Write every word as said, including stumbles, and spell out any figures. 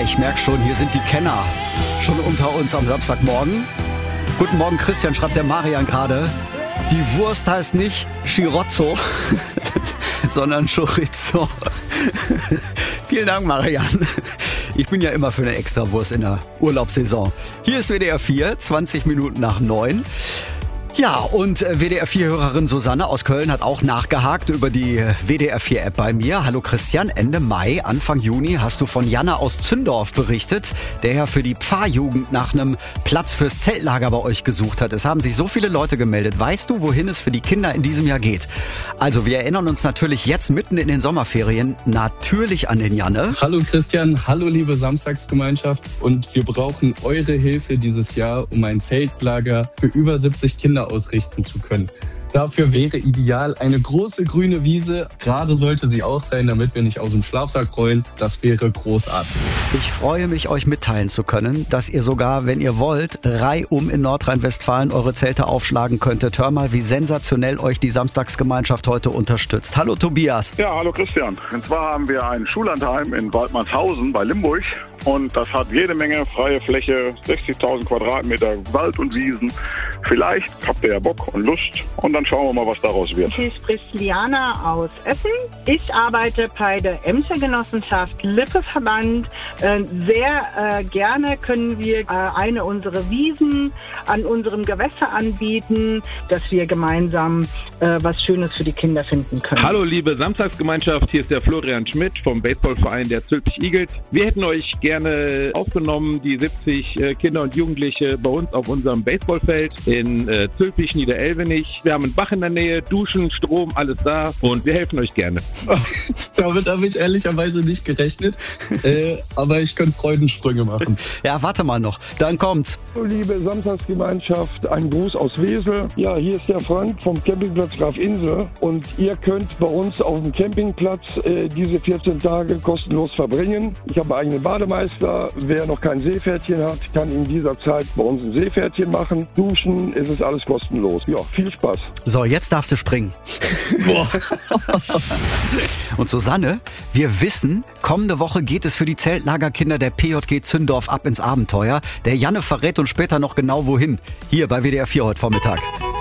ich merke schon, hier sind die Kenner schon unter uns am Samstagmorgen. Guten Morgen, Christian, schreibt der Marian gerade. Die Wurst heißt nicht Chirozzo, sondern Chorizo. Vielen Dank, Marian. Ich bin ja immer für eine Extrawurst in der Urlaubssaison. Hier ist W D R vier, zwanzig Minuten nach neun. Ja, und W D R vier-Hörerin Susanne aus Köln hat auch nachgehakt über die W D R vier-App bei mir. Hallo Christian, Ende Mai, Anfang Juni hast du von Janne aus Zündorf berichtet, der ja für die Pfarrjugend nach einem Platz fürs Zeltlager bei euch gesucht hat. Es haben sich so viele Leute gemeldet. Weißt du, wohin es für die Kinder in diesem Jahr geht? Also wir erinnern uns natürlich jetzt mitten in den Sommerferien natürlich an den Janne. Hallo Christian, hallo liebe Samstagsgemeinschaft, und wir brauchen eure Hilfe dieses Jahr, um ein Zeltlager für über siebzig Kinder ausrichten zu können. Dafür wäre ideal eine große grüne Wiese. Gerade sollte sie auch sein, damit wir nicht aus dem Schlafsack rollen. Das wäre großartig. Ich freue mich, euch mitteilen zu können, dass ihr sogar, wenn ihr wollt, reihum in Nordrhein-Westfalen eure Zelte aufschlagen könntet. Hör mal, wie sensationell euch die Samstagsgemeinschaft heute unterstützt. Hallo Tobias. Ja, hallo Christian. Und zwar haben wir ein Schullandheim in Waldmannshausen bei Limburg. Und das hat jede Menge freie Fläche, sechzigtausend Quadratmeter Wald und Wiesen. Vielleicht habt ihr ja Bock und Lust und dann schauen wir mal, was daraus wird. Hier spricht Liana aus Essen. Ich arbeite bei der Emscher Genossenschaft Lippe-Verband. Äh, sehr äh, gerne können wir äh, eine unserer Wiesen an unserem Gewässer anbieten, dass wir gemeinsam äh, was Schönes für die Kinder finden können. Hallo liebe Samstagsgemeinschaft, hier ist der Florian Schmidt vom Baseballverein der Zülpich Eagles. Wir hätten euch gerne aufgenommen, die siebzig äh, Kinder und Jugendliche bei uns auf unserem Baseballfeld in äh, Zülpich, Niederelvenich. Wir haben einen Bach in der Nähe, Duschen, Strom, alles da und wir helfen euch gerne. Damit habe ich ehrlicherweise nicht gerechnet, äh, aber ich könnte Freudensprünge machen. Ja, warte mal noch, dann kommt's. Liebe Samstagsgemeinschaft, ein Gruß aus Wesel. Ja, hier ist der Frank vom Campingplatz Graf Insel und ihr könnt bei uns auf dem Campingplatz äh, diese vierzehn Tage kostenlos verbringen. Ich habe einen eigenen Bademeister. Wer noch kein Seepferdchen hat, kann in dieser Zeit bei uns ein Seepferdchen machen. Duschen, es ist alles kostenlos. Ja, viel Spaß. So, jetzt darfst du springen. Boah. Und Susanne, wir wissen, kommende Woche geht es für die Zeltlagerkinder der P J G Zündorf ab ins Abenteuer. Der Janne verrät uns später noch genau wohin. Hier bei W D R vier heute Vormittag.